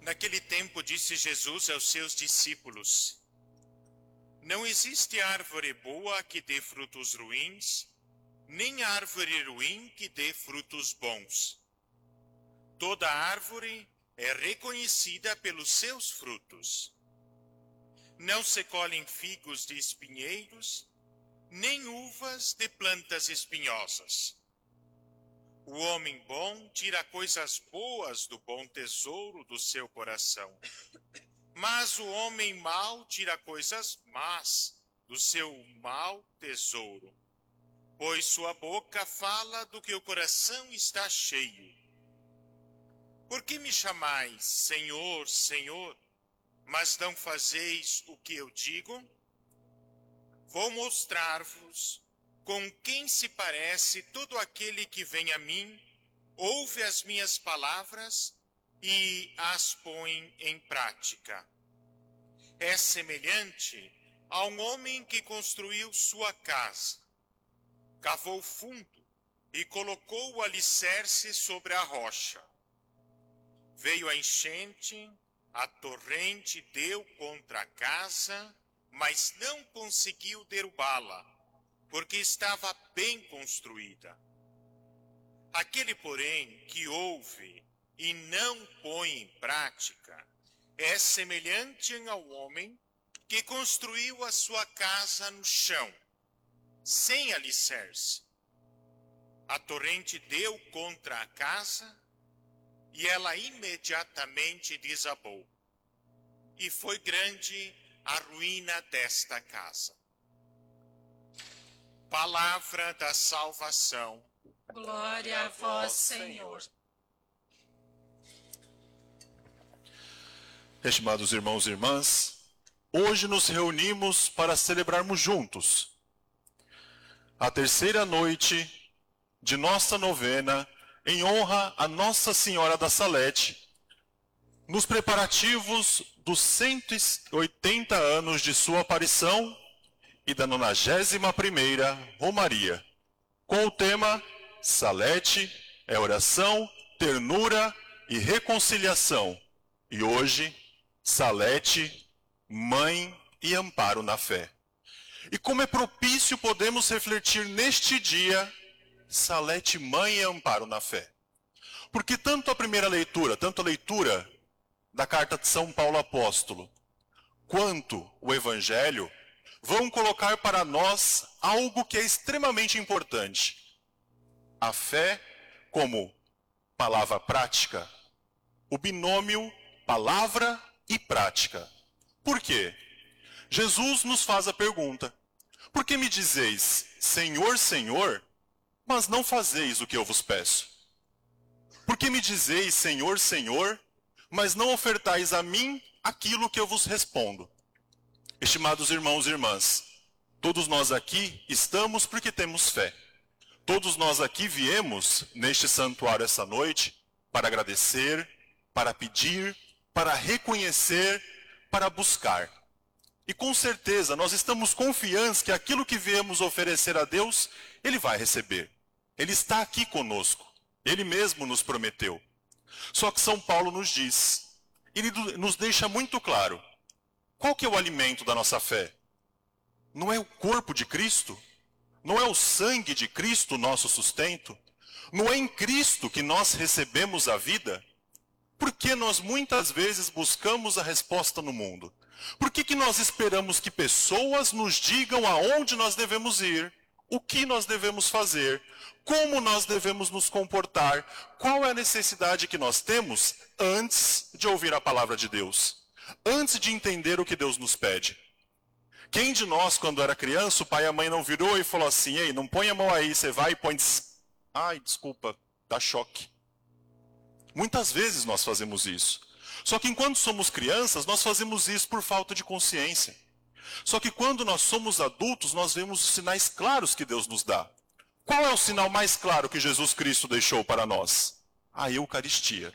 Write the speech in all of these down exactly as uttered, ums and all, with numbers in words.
Naquele tempo disse Jesus aos seus discípulos: não existe árvore boa que dê frutos ruins, nem árvore ruim que dê frutos bons. Toda árvore é reconhecida pelos seus frutos. Não se colhem figos de espinheiros, nem uvas de plantas espinhosas. O homem bom tira coisas boas do bom tesouro do seu coração, mas o homem mau tira coisas más do seu mau tesouro, pois sua boca fala do que o coração está cheio. Por que me chamais Senhor, Senhor, mas não fazeis o que eu digo? Vou mostrar-vos com quem se parece todo aquele que vem a mim, ouve as minhas palavras e as põe em prática. É semelhante a um homem que construiu sua casa, cavou fundo e colocou o alicerce sobre a rocha. Veio a enchente, a torrente deu contra a casa, mas não conseguiu derrubá-la, porque estava bem construída. Aquele, porém, que ouve e não põe em prática, é semelhante ao homem que construiu a sua casa no chão, sem alicerce. A torrente deu contra a casa, e ela imediatamente desabou. E foi grande a ruína desta casa. Palavra da salvação. Glória a vós, Senhor. Estimados irmãos e irmãs, hoje nos reunimos para celebrarmos juntos a terceira noite de nossa novena em honra a Nossa Senhora da Salete, nos preparativos dos cento e oitenta anos de sua aparição e da nonagésima primeira Romaria, com o tema Salete é oração, ternura e reconciliação, e hoje, Salete, mãe e amparo na fé. E como é propício podemos refletir neste dia, Salete, mãe e amparo na fé. Porque tanto a primeira leitura, tanto a leitura da carta de São Paulo apóstolo, quanto o Evangelho, vão colocar para nós algo que é extremamente importante. A fé como palavra prática, o binômio palavra e prática. Por quê? Jesus nos faz a pergunta: por que me dizeis, Senhor, Senhor, mas não fazeis o que eu vos peço? Por que me dizeis, Senhor, Senhor, mas não ofertais a mim aquilo que eu vos respondo? Estimados irmãos e irmãs, todos nós aqui estamos porque temos fé. Todos nós aqui viemos neste santuário essa noite para agradecer, para pedir, para reconhecer, para buscar. E com certeza nós estamos confiantes que aquilo que viemos oferecer a Deus, Ele vai receber. Ele está aqui conosco. Ele mesmo nos prometeu. Só que São Paulo nos diz, ele nos deixa muito claro, qual que é o alimento da nossa fé? Não é o corpo de Cristo? Não é o sangue de Cristo o nosso sustento? Não é em Cristo que nós recebemos a vida? Por que nós muitas vezes buscamos a resposta no mundo? Por que que nós esperamos que pessoas nos digam aonde nós devemos ir, o que nós devemos fazer, como nós devemos nos comportar, qual é a necessidade que nós temos antes de ouvir a palavra de Deus, antes de entender o que Deus nos pede? Quem de nós, quando era criança, o pai e a mãe não virou e falou assim: ei, não põe a mão aí, você vai e põe... Ai, desculpa, dá choque. Muitas vezes nós fazemos isso. Só que enquanto somos crianças, nós fazemos isso por falta de consciência. Só que quando nós somos adultos, nós vemos os sinais claros que Deus nos dá. Qual é o sinal mais claro que Jesus Cristo deixou para nós? A Eucaristia.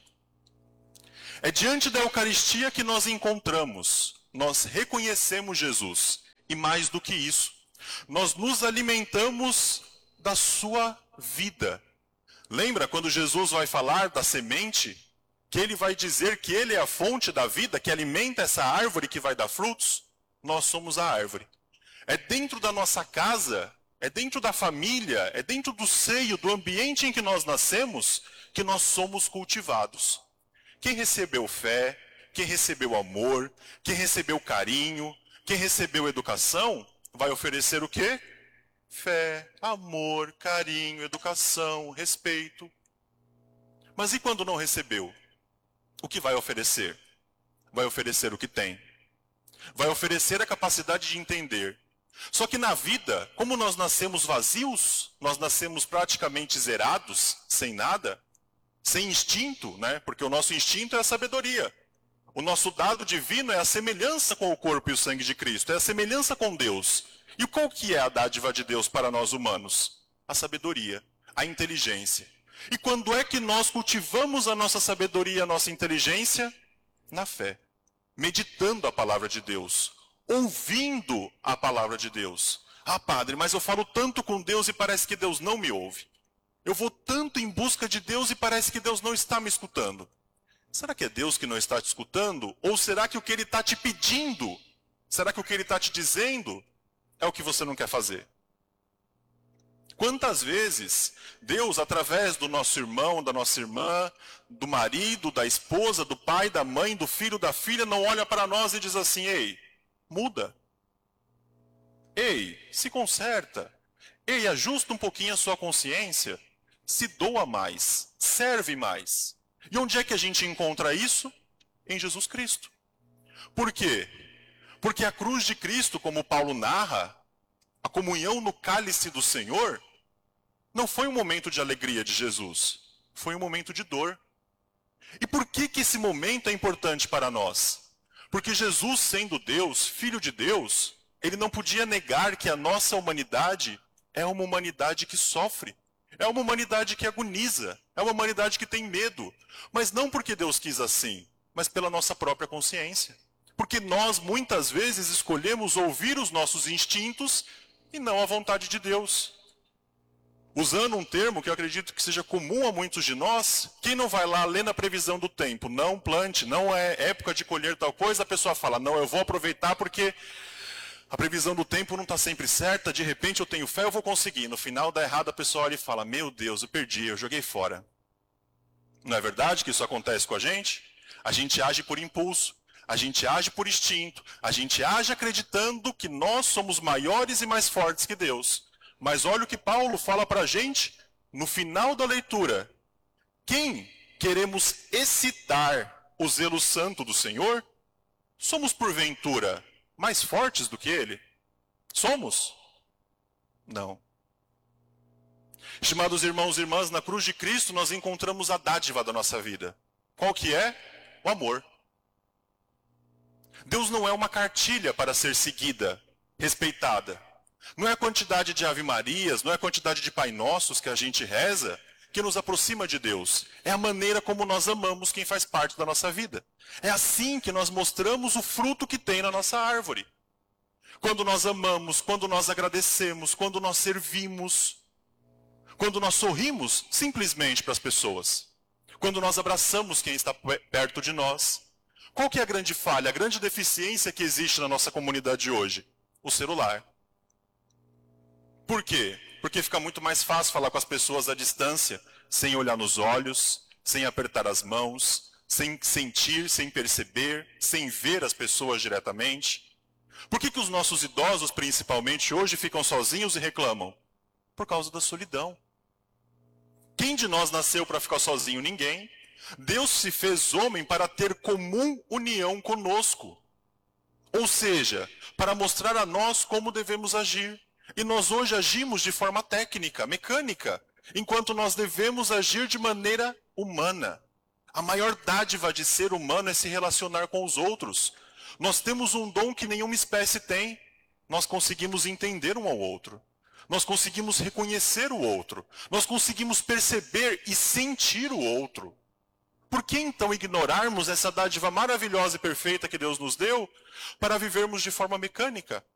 É diante da Eucaristia que nós encontramos, nós reconhecemos Jesus. E mais do que isso, nós nos alimentamos da sua vida. Lembra quando Jesus vai falar da semente? que ele vai dizer que ele é a fonte da vida, que alimenta essa árvore que vai dar frutos, nós somos a árvore. É dentro da nossa casa, é dentro da família, é dentro do seio, do ambiente em que nós nascemos, que nós somos cultivados. Quem recebeu fé, quem recebeu amor, quem recebeu carinho, quem recebeu educação, vai oferecer o quê? Fé, amor, carinho, educação, respeito. Mas e quando não recebeu? O que vai oferecer? Vai oferecer o que tem. Vai oferecer a capacidade de entender. Só que na vida, como nós nascemos vazios, nós nascemos praticamente zerados, sem nada, sem instinto, né? Porque o nosso instinto é a sabedoria. O nosso dado divino é a semelhança com o corpo e o sangue de Cristo, é a semelhança com Deus. E qual que é a dádiva de Deus para nós humanos? A sabedoria, a inteligência. E quando é que nós cultivamos a nossa sabedoria, a nossa inteligência? Na fé, meditando a palavra de Deus, ouvindo a palavra de Deus. Ah, padre, mas eu falo tanto com Deus e parece que Deus não me ouve. Eu vou tanto em busca de Deus e parece que Deus não está me escutando. Será que é Deus que não está te escutando? Ou será que o que Ele está te pedindo, será que o que Ele está te dizendo é o que você não quer fazer? Quantas vezes Deus, através do nosso irmão, da nossa irmã, do marido, da esposa, do pai, da mãe, do filho, da filha, não olha para nós e diz assim: ei, muda. Ei, se conserta. Ei, ajusta um pouquinho a sua consciência. Se doa mais, serve mais. E onde é que a gente encontra isso? Em Jesus Cristo. Por quê? Porque a cruz de Cristo, como Paulo narra, a comunhão no cálice do Senhor, não foi um momento de alegria de Jesus, foi um momento de dor. E por que que esse momento é importante para nós? Porque Jesus, sendo Deus, Filho de Deus, Ele não podia negar que a nossa humanidade é uma humanidade que sofre, é uma humanidade que agoniza, é uma humanidade que tem medo. Mas não porque Deus quis assim, mas pela nossa própria consciência. Porque nós, muitas vezes, escolhemos ouvir os nossos instintos e não a vontade de Deus. Usando um termo que eu acredito que seja comum a muitos de nós, quem não vai lá ler na previsão do tempo, não plante, não é época de colher tal coisa, a pessoa fala, não, eu vou aproveitar porque a previsão do tempo não está sempre certa, de repente eu tenho fé, eu vou conseguir. No final dá errado, a pessoa olha e fala, meu Deus, eu perdi, eu joguei fora. Não é verdade que isso acontece com a gente? A gente age por impulso, a gente age por instinto, a gente age acreditando que nós somos maiores e mais fortes que Deus. Mas olha o que Paulo fala para a gente no final da leitura. Quem queremos excitar o zelo santo do Senhor? Somos porventura mais fortes do que Ele? Somos? Não. Estimados irmãos e irmãs, na cruz de Cristo nós encontramos a dádiva da nossa vida. Qual que é? O amor. Deus não é uma cartilha para ser seguida, respeitada. Não é a quantidade de Ave Marias, não é a quantidade de Pai Nossos que a gente reza que nos aproxima de Deus. É a maneira como nós amamos quem faz parte da nossa vida. É assim que nós mostramos o fruto que tem na nossa árvore. Quando nós amamos, quando nós agradecemos, quando nós servimos, quando nós sorrimos simplesmente para as pessoas, quando nós abraçamos quem está perto de nós. Qual que é a grande falha, a grande deficiência que existe na nossa comunidade hoje? O celular. Por quê? Porque fica muito mais fácil falar com as pessoas à distância, sem olhar nos olhos, sem apertar as mãos, sem sentir, sem perceber, sem ver as pessoas diretamente. Por que que os nossos idosos, principalmente hoje, ficam sozinhos e reclamam? Por causa da solidão. Quem de nós nasceu para ficar sozinho? Ninguém. Deus se fez homem para ter comum união conosco. Ou seja, para mostrar a nós como devemos agir. E nós hoje agimos de forma técnica, mecânica, enquanto nós devemos agir de maneira humana. A maior dádiva de ser humano é se relacionar com os outros. Nós temos um dom que nenhuma espécie tem. Nós conseguimos entender um ao outro. Nós conseguimos reconhecer o outro. Nós conseguimos perceber e sentir o outro. Por que então ignorarmos essa dádiva maravilhosa e perfeita que Deus nos deu para vivermos de forma mecânica?